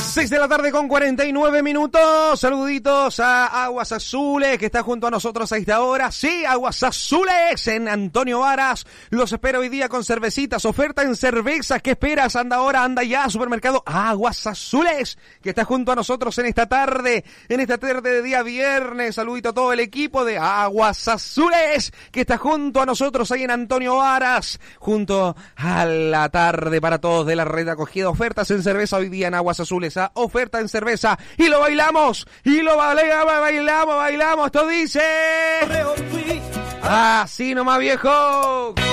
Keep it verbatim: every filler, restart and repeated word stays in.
seis de la tarde con cuarenta y nueve minutos. Saluditos a Aguas Azules, que está junto a nosotros a esta hora. Sí, Aguas Azules en Antonio Varas. Los espero hoy día con cervecitas. Oferta en cervezas. ¿Qué esperas? Anda ahora, anda ya. Supermercado Aguas Azules, que está junto a nosotros en esta tarde. En esta tarde de día viernes. Saludito a todo el equipo de Aguas Azules, que está junto a nosotros ahí en Antonio Varas. Junto a la tarde para todos de la red acogida. Ofertas en cerveza hoy día en Aguas Azules. Oferta en cerveza y lo bailamos y lo bailamos, bailamos, bailamos. Esto dice así nomás, viejo.